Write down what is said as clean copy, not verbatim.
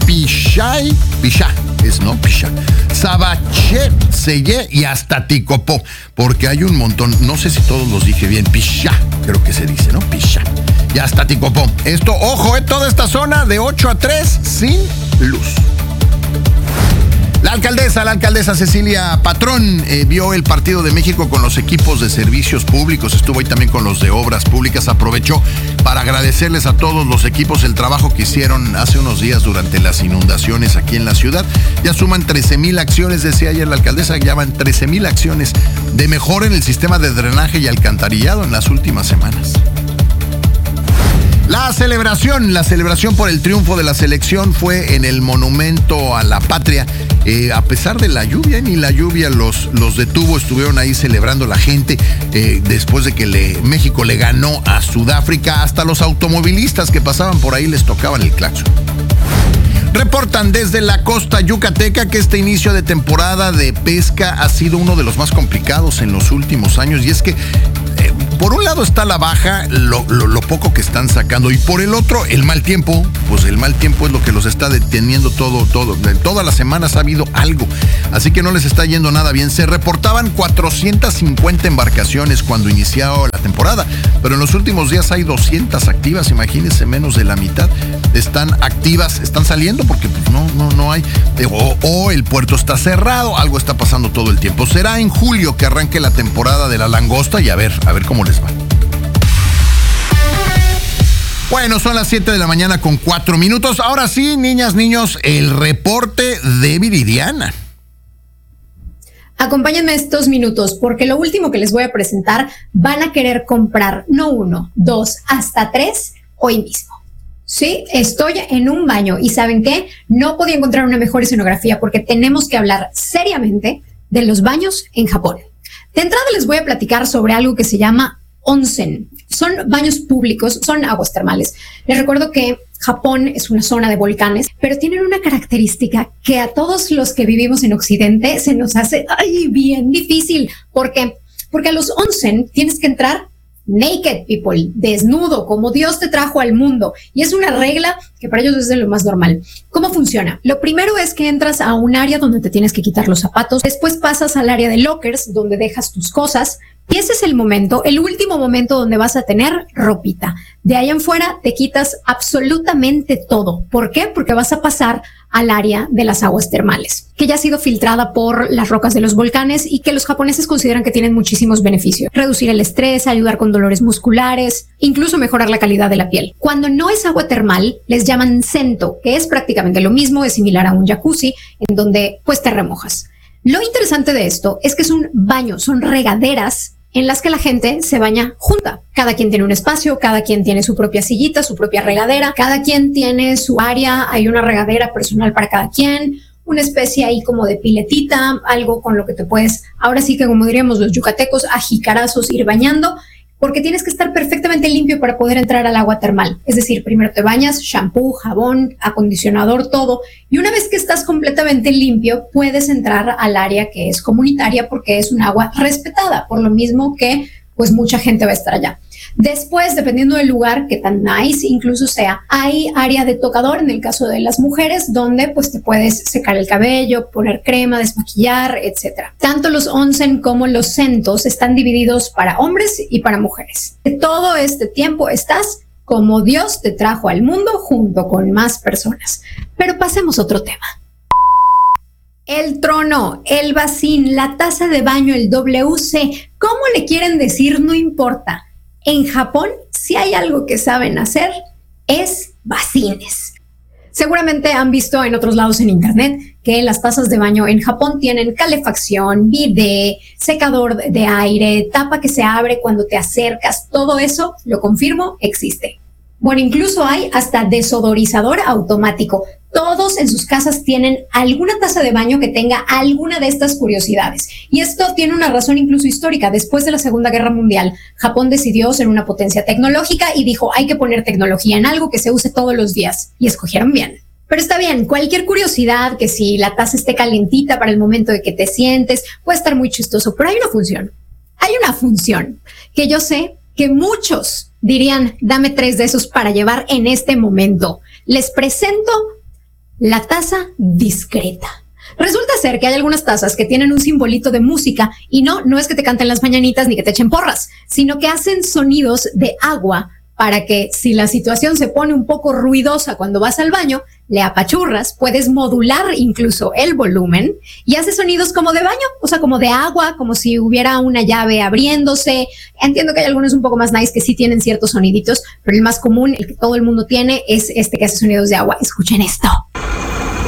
Pichá, Sabachetseye y hasta Ticopó, porque hay un montón, no sé si todos los dije bien, Pichá, creo que se dice, ¿no? Pichá, y hasta Ticopó. Esto, ojo, toda esta zona de 8 a 3 sin luz. La alcaldesa Cecilia Patrón vio el partido de México con los equipos de servicios públicos, estuvo ahí también con los de obras públicas, aprovechó para agradecerles a todos los equipos el trabajo que hicieron hace unos días durante las inundaciones aquí en la ciudad. Ya suman 13,000 acciones, decía ayer la alcaldesa, ya van 13,000 acciones de mejora en el sistema de drenaje y alcantarillado en las últimas semanas. La celebración por el triunfo de la selección fue en el Monumento a la Patria. A pesar de la lluvia, ni la lluvia los detuvo, estuvieron ahí celebrando la gente después de que México le ganó a Sudáfrica. Hasta los automovilistas que pasaban por ahí les tocaban el claxon. Reportan desde la costa yucateca que este inicio de temporada de pesca ha sido uno de los más complicados en los últimos años, y es que por un lado está la baja, lo poco que están sacando, y por el otro el mal tiempo. Pues el mal tiempo es lo que los está deteniendo todo. Todas las semanas ha habido algo, así que no les está yendo nada bien. Se reportaban 450 embarcaciones cuando inició la temporada, pero en los últimos días hay 200 activas, imagínense, menos de la mitad están activas, están saliendo porque pues no hay, o el puerto está cerrado, algo está pasando todo el tiempo. Será en julio que arranque la temporada de la langosta y a ver cómo les va. Bueno, son las 7 de la mañana con 4 minutos. Ahora sí, niñas, niños, el reporte de Viridiana. Acompáñenme estos minutos porque lo último que les voy a presentar van a querer comprar no 1, 2, hasta 3 hoy mismo. Sí, estoy en un baño y ¿saben qué? No podía encontrar una mejor escenografía porque tenemos que hablar seriamente de los baños en Japón. De entrada les voy a platicar sobre algo que se llama onsen. Son baños públicos, son aguas termales. Les recuerdo que Japón es una zona de volcanes, pero tienen una característica que a todos los que vivimos en Occidente se nos hace bien difícil. ¿Por qué? Porque a los onsen tienes que entrar naked, people, desnudo, como Dios te trajo al mundo. Y es una regla que para ellos es de lo más normal. ¿Cómo funciona? Lo primero es que entras a un área donde te tienes que quitar los zapatos. Después pasas al área de lockers, donde dejas tus cosas. Y ese es el momento, el último momento donde vas a tener ropita. De ahí en fuera te quitas absolutamente todo. ¿Por qué? Porque vas a pasar al área de las aguas termales, que ya ha sido filtrada por las rocas de los volcanes y que los japoneses consideran que tienen muchísimos beneficios. Reducir el estrés, ayudar con dolores musculares, incluso mejorar la calidad de la piel. Cuando no es agua termal, les llaman sento, que es prácticamente lo mismo, es similar a un jacuzzi, en donde pues te remojas. Lo interesante de esto es que es un baño, son regaderas en las que la gente se baña junta. Cada quien tiene un espacio, cada quien tiene su propia sillita, su propia regadera, cada quien tiene su área, hay una regadera personal para cada quien, una especie ahí como de piletita, algo con lo que te puedes, ahora sí que como diríamos los yucatecos, a jicarazos ir bañando, porque tienes que estar perfectamente limpio para poder entrar al agua termal. Es decir, primero te bañas, shampoo, jabón, acondicionador, todo. Y una vez que estás completamente limpio, puedes entrar al área que es comunitaria porque es un agua respetada, por lo mismo que pues mucha gente va a estar allá. Después, dependiendo del lugar, que tan nice incluso sea, hay área de tocador en el caso de las mujeres, donde pues te puedes secar el cabello, poner crema, desmaquillar, etc. Tanto los onsen como los sentos están divididos para hombres y para mujeres. Todo este tiempo estás como Dios te trajo al mundo junto con más personas. Pero pasemos a otro tema. El trono, el bacín, la taza de baño, el WC, ¿cómo le quieren decir? No importa. En Japón, si hay algo que saben hacer, es bacines. Seguramente han visto en otros lados en internet que las tazas de baño en Japón tienen calefacción, bidet, secador de aire, tapa que se abre cuando te acercas. Todo eso, lo confirmo, existe. Bueno, incluso hay hasta desodorizador automático. Todos en sus casas tienen alguna taza de baño que tenga alguna de estas curiosidades. Y esto tiene una razón incluso histórica. Después de la Segunda Guerra Mundial, Japón decidió ser una potencia tecnológica y dijo, hay que poner tecnología en algo que se use todos los días. Y escogieron bien. Pero está bien, cualquier curiosidad, que si la taza esté calentita para el momento de que te sientes, puede estar muy chistoso. Pero hay una función. Hay una función que yo sé que muchos dirían, dame 3 de esos para llevar en este momento. Les presento la taza discreta. Resulta ser que hay algunas tazas que tienen un simbolito de música y no es que te canten las mañanitas ni que te echen porras, sino que hacen sonidos de agua para que si la situación se pone un poco ruidosa cuando vas al baño, le apachurras, puedes modular incluso el volumen y hace sonidos como de baño, o sea, como de agua, como si hubiera una llave abriéndose. Entiendo que hay algunos un poco más nice que sí tienen ciertos soniditos, pero el más común, el que todo el mundo tiene, es este que hace sonidos de agua. Escuchen esto.